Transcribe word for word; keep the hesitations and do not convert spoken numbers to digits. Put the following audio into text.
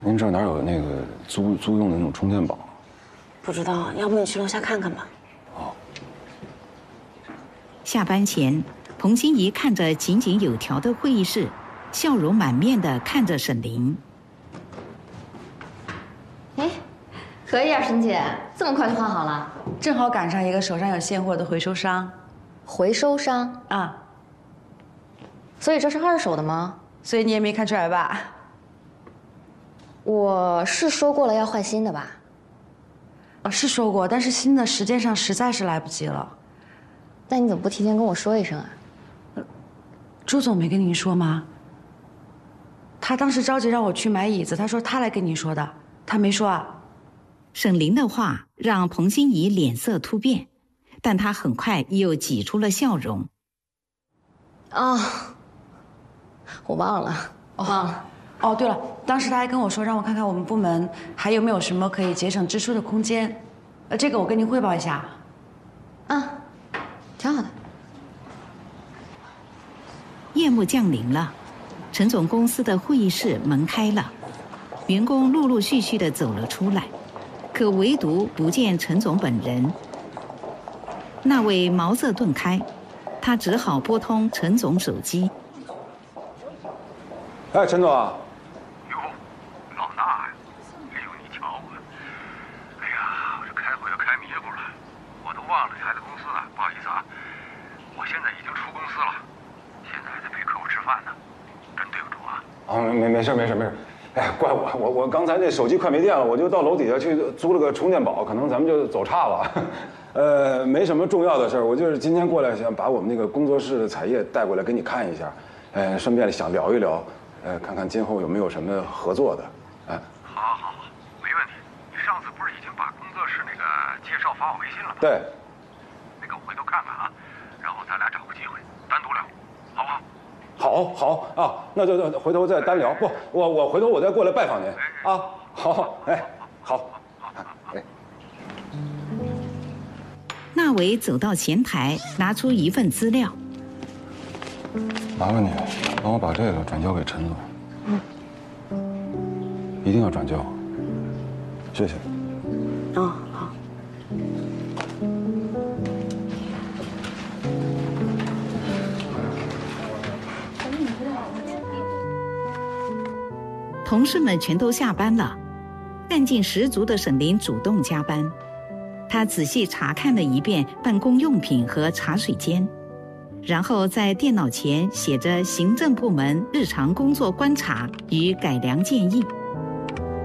您这儿哪有那个租租用的那种充电宝？ 不知道，要不你去楼下看看吧。 哦。 下班前，彭欣怡看着井井有条的会议室，笑容满面地看着沈凌。 哎，可以啊，沈姐，这么快就换好了？ 正好赶上一个手上有现货的回收商。 回收商啊。 所以这是二手的吗？ 所以你也没看出来吧？ 我是说过了要换新的吧？ 啊，是说过，但是新的时间上实在是来不及了。 那你怎么不提前跟我说一声啊？ 朱总没跟您说吗？他当时着急让我去买椅子，他说他来跟你说的，他没说啊。 沈凌的话让彭欣怡脸色突变，但她很快又挤出了笑容。 啊、哦，我忘了，我忘了。 哦，对了，当时他还跟我说让我看看我们部门还有没有什么可以节省支出的空间，呃，这个我跟您汇报一下。 啊，挺好的。 夜幕降临了，陈总公司的会议室门开了，员工陆陆续续地走了出来，可唯独不见陈总本人。那位茅塞顿开，他只好拨通陈总手机。 哎，陈总啊。 哟，老衲呀！哎呦，你瞧我，哎呀，我这开会都开迷糊了，我都忘了你还在公司呢，不好意思啊。我现在已经出公司了，现在还在陪客户吃饭呢，真对不住啊。 啊，没没事没事没事。哎，怪我，我我刚才那手机快没电了，我就到楼底下去租了个充电宝，可能咱们就走岔了。呃，没什么重要的事儿，我就是今天过来想把我们那个工作室的彩页带过来给你看一下，呃，顺便想聊一聊。呃，看看今后有没有什么合作的，哎。 好，好，好，没问题。你上次不是已经把工作室那个介绍发我微信了吗？ 对。 那个我回头看看啊，然后咱俩找个机会单独聊，好不好？ 好，好啊，那就就回头再单聊。不，我我回头我再过来拜访您啊。好，哎，好。哎。 纳维走到前台，拿出一份资料。 麻烦你帮我把这个转交给陈总。嗯。一定要转交。谢谢。 哦，好。 同事们全都下班了，干劲十足的沈凌主动加班。他仔细查看了一遍办公用品和茶水间。然后在电脑前写着行政部门日常工作观察与改良建议。